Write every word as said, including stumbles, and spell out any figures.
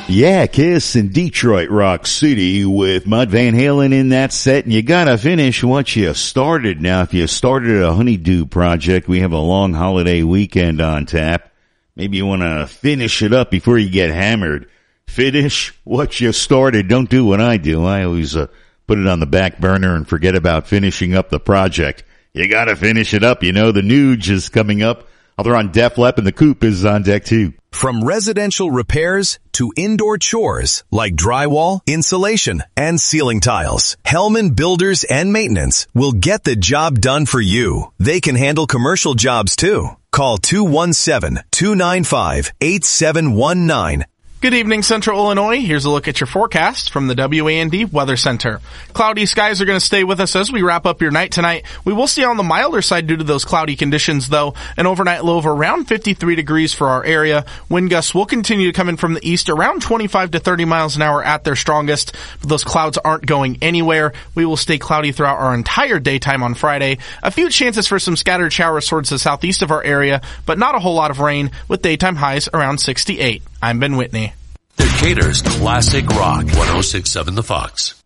Yeah, Kiss in Detroit Rock City with Mud Van Halen in that set. And you gotta finish what you started. Now, if you started a honeydew project, we have a long holiday weekend on tap. Maybe you want to finish it up before you get hammered. Finish what you started. Don't do what I do. I always uh, put it on the back burner and forget about finishing up the project. You gotta finish it up. You know, the Nuge is coming up. They're on Def Lep, and the Coupe is on deck too. From residential repairs to indoor chores like drywall, insulation, and ceiling tiles, Hellman Builders and Maintenance will get the job done for you. They can handle commercial jobs too. Call two one seven, two nine five, eight seven one nine. Good evening, Central Illinois. Here's a look at your forecast from the W A N D Weather Center. Cloudy skies are going to stay with us as we wrap up your night tonight. We will stay on the milder side due to those cloudy conditions, though. An overnight low of around fifty-three degrees for our area. Wind gusts will continue to come in from the east around twenty-five to thirty miles an hour at their strongest. But those clouds aren't going anywhere. We will stay cloudy throughout our entire daytime on Friday. A few chances for some scattered showers towards the southeast of our area, but not a whole lot of rain, with daytime highs around sixty-eight. I'm Ben Whitney. Decatur's Classic Rock, one oh six point seven The Fox.